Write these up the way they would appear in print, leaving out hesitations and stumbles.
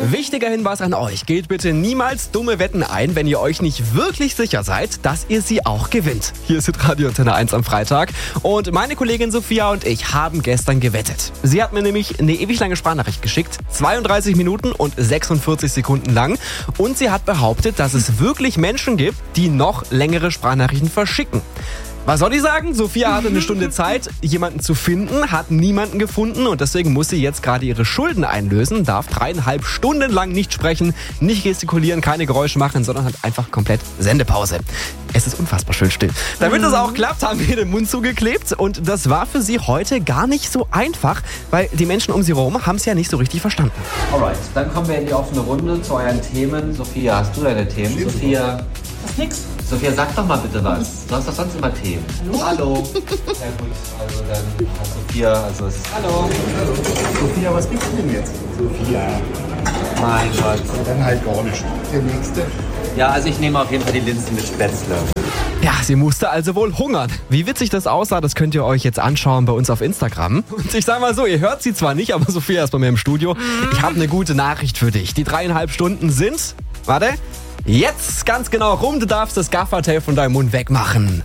Wichtiger Hinweis an euch, geht bitte niemals dumme Wetten ein, wenn ihr euch nicht wirklich sicher seid, dass ihr sie auch gewinnt. Hier ist Radio Antenne 1 am Freitag und meine Kollegin Sophia und ich haben gestern gewettet. Sie hat mir nämlich eine ewig lange Sprachnachricht geschickt, 32 Minuten und 46 Sekunden lang, und sie hat behauptet, dass es wirklich Menschen gibt, die noch längere Sprachnachrichten verschicken. Was soll ich sagen? Sophia hatte eine Stunde Zeit, jemanden zu finden, hat niemanden gefunden und deswegen muss sie jetzt gerade ihre Schulden einlösen, darf 3,5 Stunden lang nicht sprechen, nicht gestikulieren, keine Geräusche machen, sondern hat einfach komplett Sendepause. Es ist unfassbar schön still. Damit das auch klappt, haben wir den Mund zugeklebt und das war für sie heute gar nicht so einfach, weil die Menschen um sie herum haben es ja nicht so richtig verstanden. Alright, dann kommen wir in die offene Runde zu euren Themen. Sophia, hast du deine Themen? Sophia, Nix. Sophia, sag doch mal bitte was. Du hast doch sonst immer Themen. Hallo. Ja gut, also dann hat Sophia, also es Hallo. Sophia, was gibt's denn jetzt? Sophia. Mein Gott. Dann halt gar nicht. Der nächste. Ja, also ich nehme auf jeden Fall die Linsen mit Spätzle. Ja, sie musste also wohl hungern. Wie witzig das aussah, das könnt ihr euch jetzt anschauen bei uns auf Instagram. Und ich sag mal so, ihr hört sie zwar nicht, aber Sophia ist bei mir im Studio. Ich habe eine gute Nachricht für dich. Die 3,5 Stunden sind, warte, jetzt ganz genau rum. Du darfst das Gaffertape von deinem Mund wegmachen.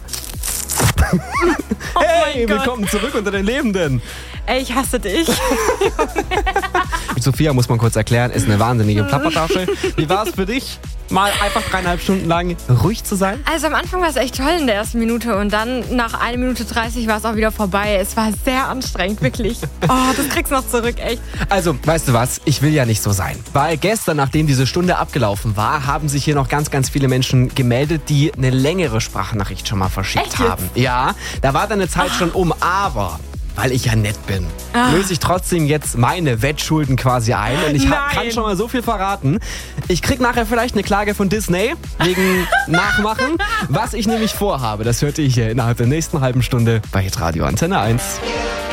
Hey, willkommen zurück unter den Lebenden. Ey, ich hasse dich. Sophia, muss man kurz erklären, ist eine wahnsinnige Plappertasche. Wie war es für dich, mal einfach 3,5 Stunden lang ruhig zu sein? Also am Anfang war es echt toll in der ersten Minute und dann nach 1 Minute 30 war es auch wieder vorbei. Es war sehr anstrengend, wirklich. Oh, das kriegst du noch zurück, echt. Also, weißt du was? Ich will ja nicht so sein. Weil gestern, nachdem diese Stunde abgelaufen war, haben sich hier noch ganz, ganz viele Menschen gemeldet, die eine längere Sprachnachricht schon mal verschickt Echt haben. jetzt? Ja, da war deine Zeit schon um, aber weil ich ja nett bin, löse ich trotzdem jetzt meine Wettschulden quasi ein. Und ich kann schon mal so viel verraten. Ich krieg nachher vielleicht eine Klage von Disney wegen Nachmachen. Was ich nämlich vorhabe, das hörte ich hier innerhalb der nächsten halben Stunde bei Radio Antenne 1.